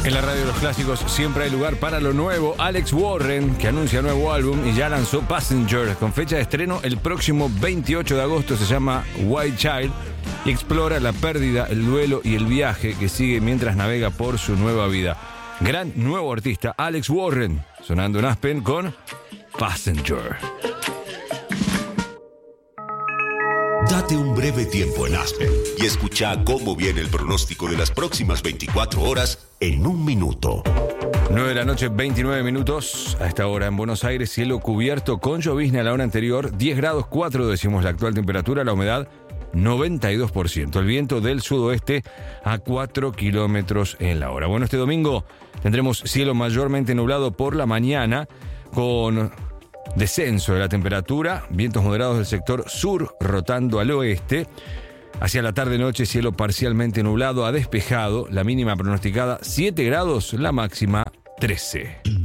En la radio de los clásicos siempre hay lugar para lo nuevo. Alex Warren, que anuncia nuevo álbum y ya lanzó Passenger, con fecha de estreno el próximo 28 de agosto. Se llama White Child y explora la pérdida, el duelo y el viaje que sigue mientras navega por su nueva vida. Gran nuevo artista, Alex Warren, sonando en Aspen con Passenger. Date un breve tiempo en Aspen y escucha cómo viene el pronóstico de las próximas 24 horas en un minuto. 9 de la noche, 29 minutos. A esta hora en Buenos Aires, cielo cubierto con llovizna a la hora anterior. 10 grados 4 décimos la actual temperatura, la humedad 92%. El viento del sudoeste a 4 kilómetros en la hora. Bueno, este domingo tendremos cielo mayormente nublado por la mañana con descenso de la temperatura, vientos moderados del sector sur rotando al oeste. Hacia la tarde-noche, cielo parcialmente nublado a despejado, la mínima pronosticada 7 grados, la máxima 13.